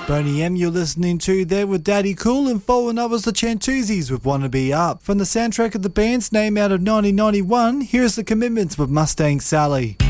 Boney M you're listening to there with Daddy Cool, and following up was the Chantuzis with Wanna Be Up. From the soundtrack of the band's name out of 1991, here's The Commitments with Mustang Sally.